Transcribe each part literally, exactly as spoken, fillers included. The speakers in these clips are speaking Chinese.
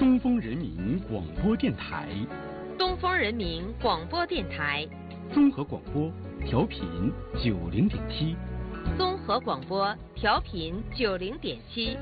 东风人民广播电台， 东风人民广播电台， 综合广播，调频九零点七， 综合广播调频九零点七。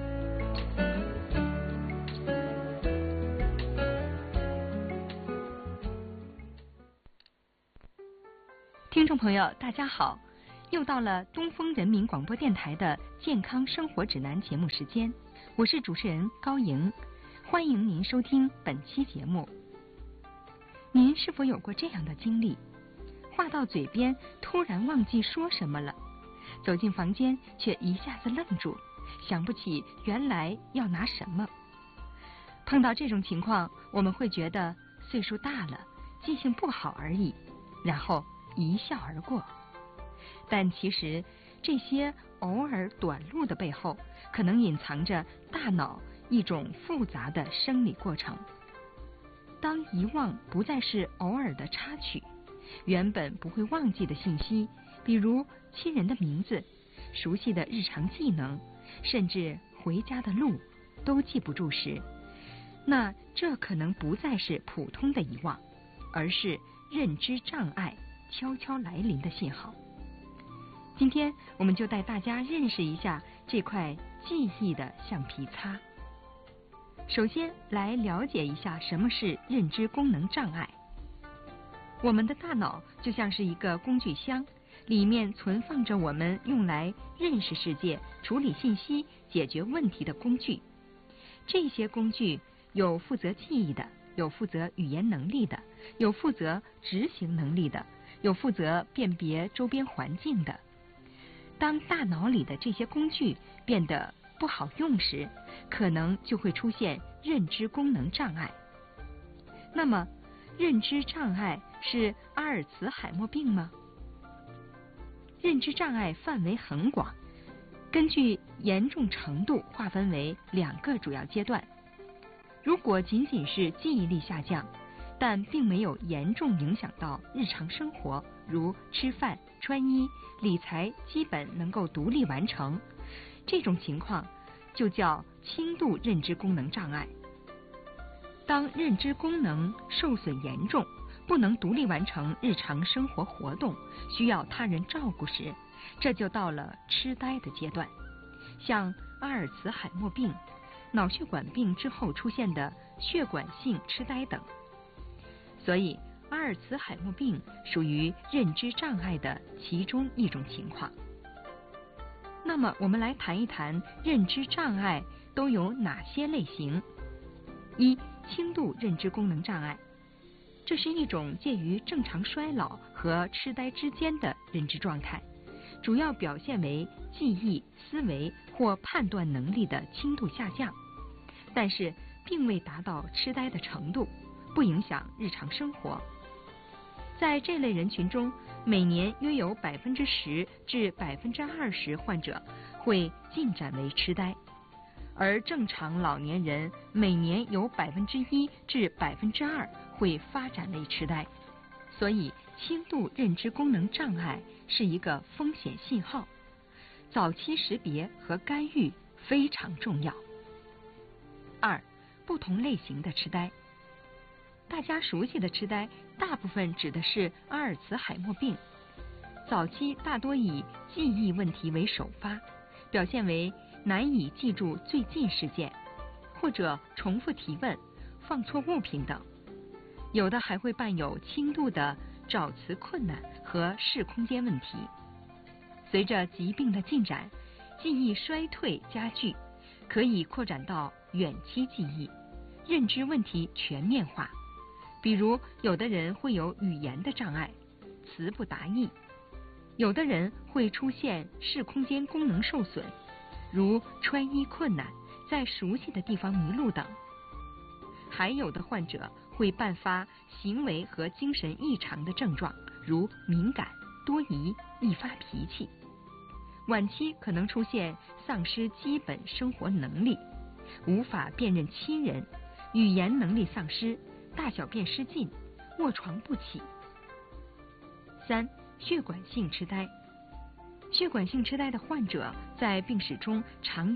听众朋友，大家好，又到了东风人民广播电台的健康生活指南节目时间，我是主持人高莹，欢迎您收听本期节目。您是否有过这样的经历？话到嘴边，突然忘记说什么了，走进房间却一下子愣住，想不起原来要拿什么。碰到这种情况，我们会觉得岁数大了，记性不好而已，然后一笑而过。但其实这些偶尔短路的背后，可能隐藏着大脑一种复杂的生理过程。当遗忘不再是偶尔的插曲，原本不会忘记的信息，比如亲人的名字、熟悉的日常技能，甚至回家的路都记不住时，那这可能不再是普通的遗忘，而是认知障碍悄悄来临的信号。今天我们就带大家认识一下这块记忆的橡皮擦。首先来了解一下什么是认知功能障碍。我们的大脑就像是一个工具箱，里面存放着我们用来认识世界、处理信息、解决问题的工具。这些工具有负责记忆的，有负责语言能力的，有负责执行能力的，有负责辨别周边环境的。当大脑里的这些工具变得不好用时，可能就会出现认知功能障碍。那么，认知障碍是阿尔茨海默病吗？认知障碍范围很广，根据严重程度划分为两个主要阶段。如果仅仅是记忆力下降，但并没有严重影响到日常生活，如吃饭、穿衣、理财基本能够独立完成，这种情况就叫轻度认知功能障碍。当认知功能受损严重，不能独立完成日常生活活动，需要他人照顾时，这就到了痴呆的阶段，像阿尔茨海默病、脑血管病之后出现的血管性痴呆等。所以阿尔茨海默病属于认知障碍的其中一种情况。那么我们来谈一谈认知障碍都有哪些类型。一、轻度认知功能障碍，这是一种介于正常衰老和痴呆之间的认知状态，主要表现为记忆、思维或判断能力的轻度下降，但是并未达到痴呆的程度，不影响日常生活。在这类人群中，每年约有百分之十至百分之二十患者会进展为痴呆，而正常老年人每年有百分之一至百分之二会发展为痴呆。所以，轻度认知功能障碍是一个风险信号，早期识别和干预非常重要。二、不同类型的痴呆。大家熟悉的痴呆大部分指的是阿尔茨海默病，早期大多以记忆问题为首发，表现为难以记住最近事件，或者重复提问、放错物品等，有的还会伴有轻度的找词困难和视空间问题。随着疾病的进展，记忆衰退加剧，可以扩展到远期记忆，认知问题全面化。比如，有的人会有语言的障碍，词不达意；有的人会出现视空间功能受损，如穿衣困难、在熟悉的地方迷路等。还有的患者会伴发行为和精神异常的症状，如敏感、多疑、易发脾气。晚期可能出现丧失基本生活能力，无法辨认亲人，语言能力丧失，大小便失禁，卧床不起。三、血管性痴呆。血管性痴呆的患者在病史中常有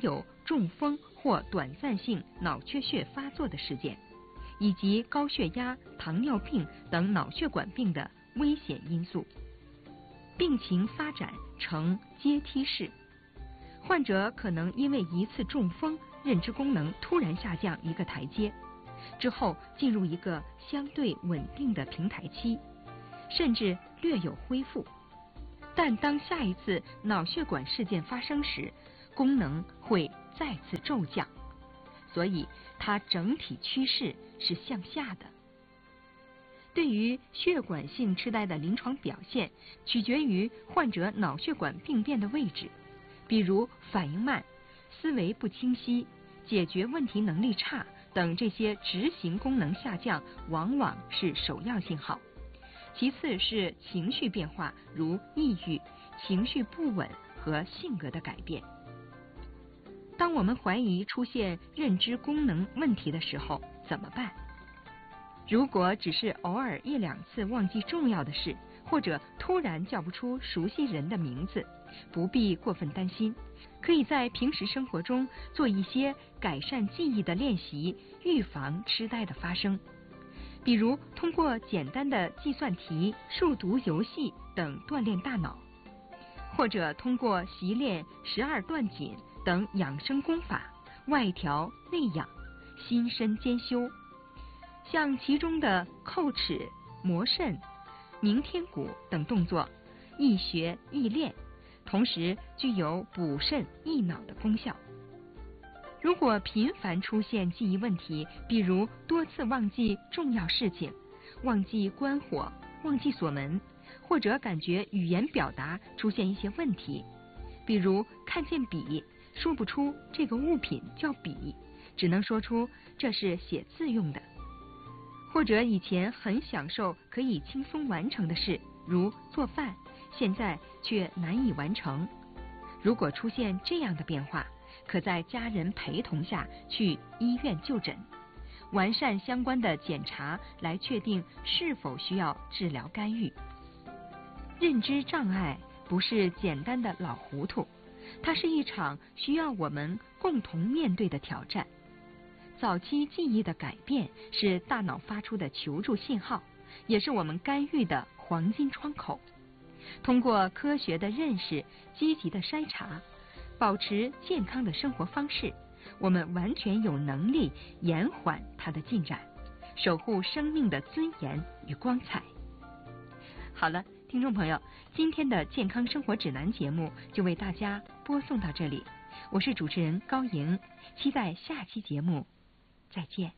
中风或短暂性脑缺血发作的事件，以及高血压、糖尿病等脑血管病的危险因素。病情发展呈阶梯式，患者可能因为一次中风，认知功能突然下降一个台阶，之后进入一个相对稳定的平台期，甚至略有恢复。但当下一次脑血管事件发生时，功能会再次骤降，所以它整体趋势是向下的。对于血管性痴呆的临床表现，取决于患者脑血管病变的位置，比如反应慢、思维不清晰、解决问题能力差等这些执行功能下降往往是首要信号。其次是情绪变化，如抑郁、情绪不稳和性格的改变。当我们怀疑出现认知功能问题的时候，怎么办？如果只是偶尔一两次忘记重要的事，或者突然叫不出熟悉人的名字，不必过分担心，可以在平时生活中做一些改善记忆的练习，预防痴呆的发生。比如通过简单的计算题、数独游戏等锻炼大脑，或者通过习练十二段锦等养生功法，外调内养，心身兼修。像其中的叩齿、磨肾、鸣天鼓等动作，易学易练，同时具有补肾益脑的功效。如果频繁出现记忆问题，比如多次忘记重要事情、忘记关火、忘记锁门，或者感觉语言表达出现一些问题，比如看见笔说不出这个物品叫笔，只能说出这是写字用的，或者以前很享受可以轻松完成的事，如做饭，现在却难以完成。如果出现这样的变化，可在家人陪同下去医院就诊，完善相关的检查，来确定是否需要治疗干预。认知障碍不是简单的老糊涂，它是一场需要我们共同面对的挑战。早期记忆的改变是大脑发出的求助信号，也是我们干预的黄金窗口。通过科学的认识、积极的筛查，保持健康的生活方式，我们完全有能力延缓它的进展，守护生命的尊严与光彩。好了，听众朋友，今天的健康生活指南节目就为大家播送到这里，我是主持人高莹，期待下期节目再见。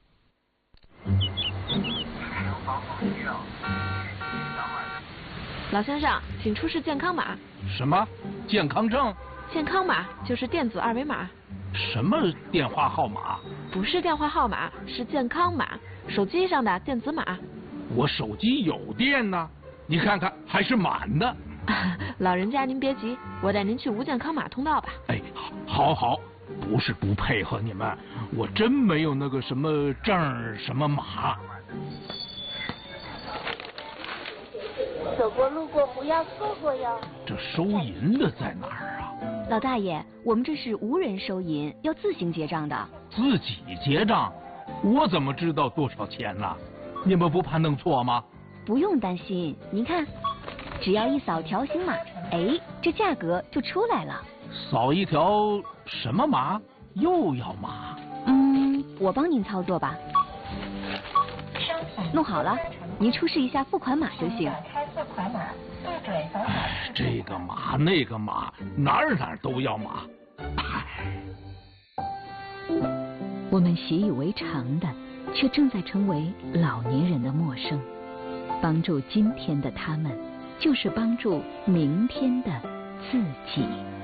老先生，请出示健康码。 什么？健康证？ 健康码就是电子二维码。 什么电话号码？ 不是电话号码，是健康码，手机上的电子码。 我手机有电呢，你看看还是满的。 老人家您别急，我带您去无健康码通道吧。 哎，好好，不是不配合你们，我真没有那个什么证什么码。 走过路过不要错过哟。 这收银的在哪儿啊？ 老大爷，我们这是无人收银，要自行结账的。 自己结账？我怎么知道多少钱呢？你们不怕弄错吗？ 不用担心，您看，只要一扫条形码，哎，这价格就出来了。 扫一条什么码？又要码？ 嗯，我帮您操作吧。弄好了，您出示一下付款码就行。 哎，这个码那个码，哪儿哪儿都要码。 我们习以为常的，却正在成为老年人的陌生。帮助今天的他们，就是帮助明天的自己。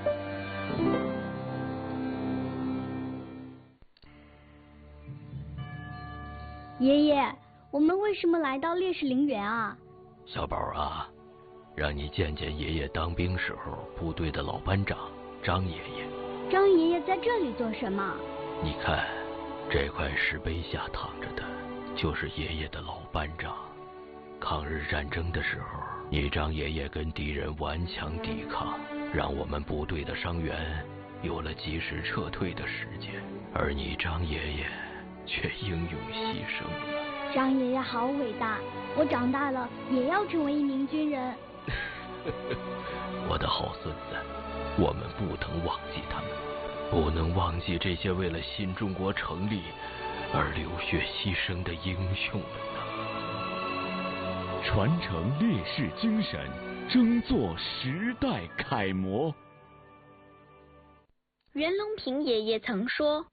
爷爷，我们为什么来到烈士陵园啊？ 小宝啊，让你见见爷爷当兵时候部队的老班长张爷爷。 张爷爷在这里做什么？ 你看，这块石碑下躺着的，就是爷爷的老班长。抗日战争的时候，你张爷爷跟敌人顽强抵抗，让我们部队的伤员有了及时撤退的时间，而你张爷爷却英勇牺牲了。 张爷爷好伟大，我长大了也要成为一名军人。 我的好孙子，我们不能忘记他们，不能忘记这些为了新中国成立而流血牺牲的英雄们呐！ 传承烈士精神，争做时代楷模。 袁隆平爷爷曾说：“